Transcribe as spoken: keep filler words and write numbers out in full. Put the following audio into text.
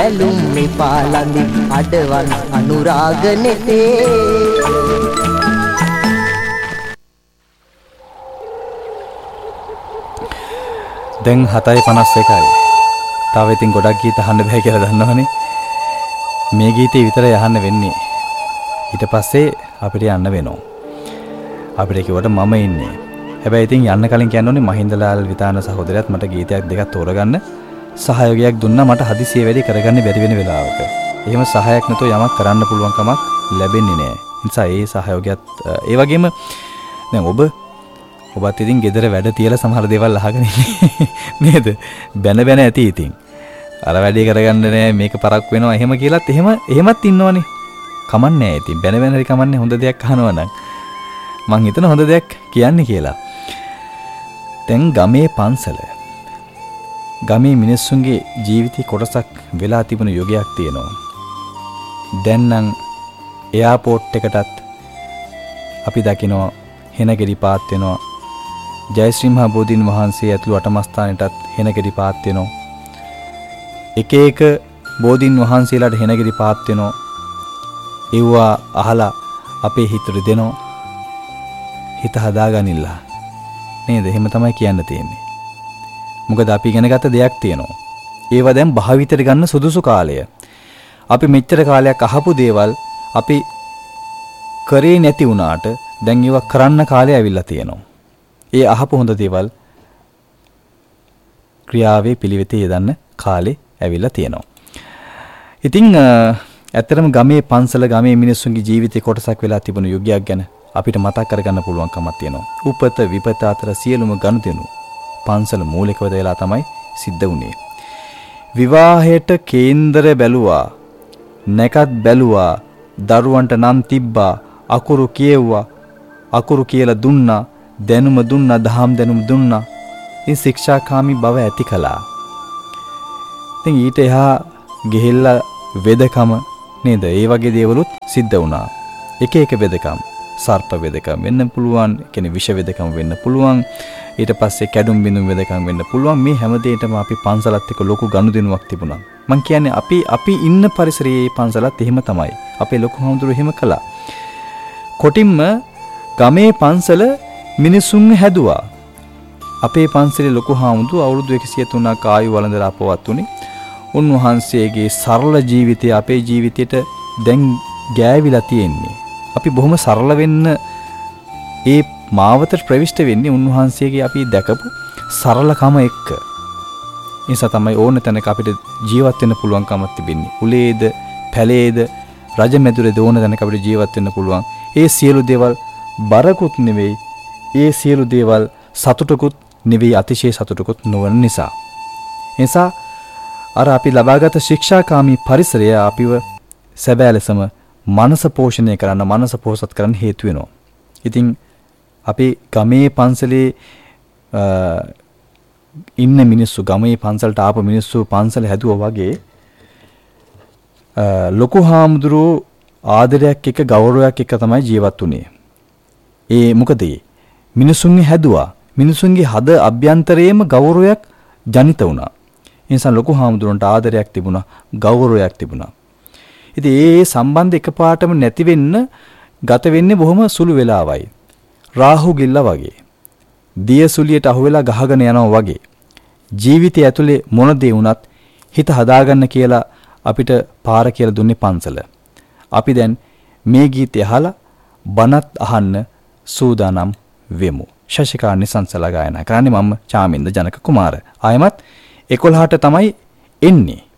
ඇලුම් නිපාලඳි අඩවන් අනුරාග නෙතේ දැන් හතයි පනස් එකයි. තව ඉතින් ගොඩක් ගීත අහන්න බෑ කියලා දන්නවනේ. මේ ගීතේ විතරයි අහන්න වෙන්නේ. ඊට පස්සේ අපිට යන්න වෙනවා. අපිට කිව්වට මම ඉන්නේ. හැබැයි ඉතින් යන්න කලින් කියන්න ඕනේ මහින්දලාල් විතාන සහෝදරයාත් මට ගීතයක් දෙකක් තෝරගන්න සහයෝගයක් දුන්නා මට හදිසියෙ වැඩි කරගන්න බැරි වෙන වෙලාවක. එහෙම සහායක් නැතුව යමක් කරන්න පුළුවන් කමක් ලැබෙන්නේ නැහැ. ඒ නිසා ඒ සහයෝගයත් ඒ වගේම දැන් ඔබ ඔබත් ඉතින් ගෙදර වැඩ තියලා සමහර දේවල් අහගෙන ඉන්නේ නේද? බැන බැන ඇති ඉතින්. අර වැඩේ කරගන්න නෑ මේක පරක් වෙනවා එහෙම කියලාත් එහෙම එහෙමත් ඉන්නවනේ. කමන්නේ නෑ ඉතින් බැන බැන හරි කමන්නේ හොඳ දෙයක් අහනවා නම්. මං හිතන හොඳ දෙයක් කියන්නේ කියලා. දැන් ගමේ පන්සල ගමේ මිනිස්සුන්ගේ ජීවිතේ කොටසක් වෙලා තිබුණු යුගයක් තියෙනවා. දැන් නම් එයාපෝට් එකටත් අපි දකිනවා හෙනගෙඩි පාත් වෙනවා. ජයශ්‍රී මහ බෝධීන් වහන්සේ ඇතුළු අටමස්ථානෙටත් හෙනගෙඩි පාත් වෙනවා. එක එක බෝධීන් වහන්සේලාට හෙනගෙඩි පාත් වෙනවා. ඒවා අහලා අපේ හිතට දෙනවා. හිත හදාගනින්න. නේද? එහෙම තමයි කියන්න තියෙන්නේ. මොකද අපි ඉගෙන ගත්ත දෙයක් තියෙනවා. ඒවා දැන් භාවිතයට ගන්න සුදුසු කාලය. අපි මෙච්චර කාලයක් අහපු දේවල් අපි කරේ නැති වුණාට දැන් ඒවා කරන්න කාලය ඇවිල්ලා තියෙනවා. ඒ අහපු හොඳ දේවල් ක්‍රියාවේ පිළිවෙතේ යෙදන්න කාලේ ඇවිල්ලා තියෙනවා. ඉතින් ඇත්තටම ගමේ පන්සල ගමේ මිනිස්සුන්ගේ ජීවිතේ කොටසක් වෙලා තිබුණු යුගයක් ගැන අපිට මතක් කරගන්න පුළුවන්කමක් තියෙනවා. උපත විපත අතර සියලුම ගනුදෙනු පන්සල මූලිකව දෙලා තමයි සිද්ධ වුණේ. විවාහයට කේන්දර බැලුවා, නැකත් බැලුවා, දරුවන්ට නම් තිබ්බා, අකුරු කියෙව්වා, අකුරු කියලා දුන්නා, දැනුම දුන්නා, දහම් දැනුම දුන්නා. ඉතින් ශික්ෂාකාමී බව ඇති කළා. ඉතින් ඊට එහා ගෙහෙල්ලා වෙදකම නේද? ඒ වගේ දේවලුත් සිද්ධ වුණා. එක එක වෙදකම්, සර්ප වෙදකම් වෙන්න පුළුවන්, කියන්නේ විෂ වෙදකම් වෙන්න පුළුවන්. ඊට පස්සේ කැඩුම් බිඳුම් වෙදකම් වෙන්න පුළුවන්. මේ හැම දෙයකම අපි පන්සලත් එක්ක ලොකු ගනුදෙනුවක් තිබුණා. මං කියන්නේ අපි අපි ඉන්න පරිසරයේ පන්සලත් එහෙම තමයි. අපේ ලොකු හාමුදුරුවෝ එහෙම කළා. කොටින්ම ගමේ පන්සල මිනිසුන් හැදුවා. අපේ පන්සලේ ලොකු හාමුදුරුවෝ අවුරුදු එකසිය තුනක් ආයු වළඳලා අපවත් උනේ. උන්වහන්සේගේ සරල ජීවිතය අපේ ජීවිතයට දැන් ගෑවිලා තියෙන්නේ. අපි බොහොම සරල වෙන්න ඒ මාවතට ප්‍රවිෂ්ඨ වෙන්නේ උන්වහන්සේගේ අපි දැකපු සරලකම එක්ක. ඒ නිසා තමයි ඕන තැනක අපිට ජීවත් වෙන්න පුළුවන්කමක් තිබෙන්නේ. උලේද, පැලේද, රජමැදුරේද ඕන තැනක අපිට ජීවත් වෙන්න පුළුවන්. ඒ සියලු දේවල් බරකුත් නෙවෙයි. ඒ සියලු දේවල් සතුටකුත් නෙවෙයි, අතිශය සතුටකුත් නොවන නිසා. ඒ නිසා අර අපි ලබාගත් ශික්ෂාකාමී පරිසරය අපිව සැබෑ ලෙසම මනස පෝෂණය කරන්න, මනස පෝෂත් කරන්න හේතු වෙනවා. ඉතින් අපි ගමේ පන්සලේ ඉන්න මිනිස්සු, ගමේ පන්සලට ආපු මිනිස්සු පන්සල හැදුවා වගේ ලොකු හාමුදුරුවෝ ආදරයක් එක්ක ගෞරවයක් එක්ක තමයි ජීවත් වුනේ. ඒ මොකද මිනිසුන්ගේ හැදුවා. මිනිසුන්ගේ හද අභ්‍යන්තරයේම ගෞරවයක් ජනිත වුණා. ඒ නිසා ලොකු හාමුදුරන්ට ආදරයක් තිබුණා, ගෞරවයක් තිබුණා. ඉතින් ඒ සම්බන්ධ එකපාරටම නැති වෙන්න ගත වෙන්නේ බොහොම සුළු වෙලාවයි. රාහු ගිල්ල වගේ. දිය සුලියට අහුවෙලා ගහගෙන යනවා වගේ. ජීවිතය ඇතුලේ මොන දේ වුණත් හිත හදාගන්න කියලා අපිට පාර කියලා දුන්නේ පන්සල. අපි දැන් මේ ගීතය අහලා බණත් අහන්න සූදානම් වෙමු. ශශිකා නිසංසලා ගායනා කරන්නේ මම චාමින්ද ජනක කුමාර. ආයමත් එකොළහට තමයි එන්නේ.